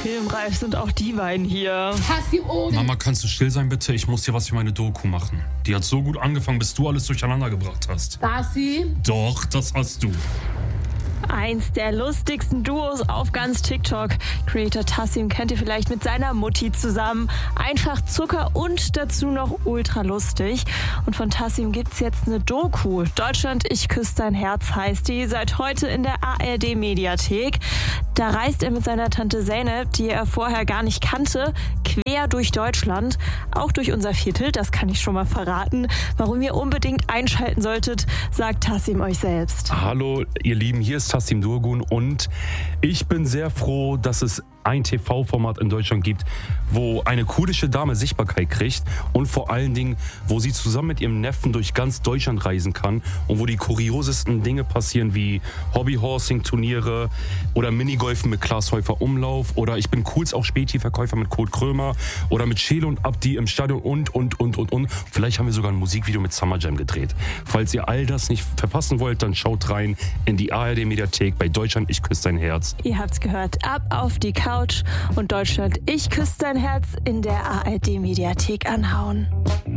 Filmreif sind auch die beiden hier. Mama, kannst du still sein, bitte? Ich muss hier was für meine Doku machen. Die hat so gut angefangen, bis du alles durcheinander gebracht hast. Tassim? Doch, das hast du. Eins der lustigsten Duos auf ganz TikTok. Creator Tassim kennt ihr vielleicht mit seiner Mutti zusammen. Einfach Zucker und dazu noch ultra lustig. Und von Tassim gibt's jetzt eine Doku. Deutschland, ich küsse dein Herz heißt die. Seit heute in der ARD-Mediathek. Da reist er mit seiner Tante Zeynep, die er vorher gar nicht kannte, quer durch Deutschland. Auch durch unser Viertel, das kann ich schon mal verraten. Warum ihr unbedingt einschalten solltet, sagt Tassim euch selbst. Hallo ihr Lieben, hier ist Tassim Durgun und ich bin sehr froh, dass es ein TV-Format in Deutschland gibt, wo eine kurdische Dame Sichtbarkeit kriegt und vor allen Dingen, wo sie zusammen mit ihrem Neffen durch ganz Deutschland reisen kann und wo die kuriosesten Dinge passieren wie Hobbyhorsing-Turniere oder Minigolfen mit Klaas Häufer Umlauf oder ich bin coolst auch Späti-Verkäufer mit Kurt Krömer oder mit Schele und Abdi im Stadion und. Vielleicht haben wir sogar ein Musikvideo mit Summer Jam gedreht. Falls ihr all das nicht verpassen wollt, dann schaut rein in die ARD-Mediathek bei Deutschland, ich küsse dein Herz. Ihr habt's gehört, ab auf die Couch und Deutschland, ich küsse dein Herz in der ARD-Mediathek anhauen.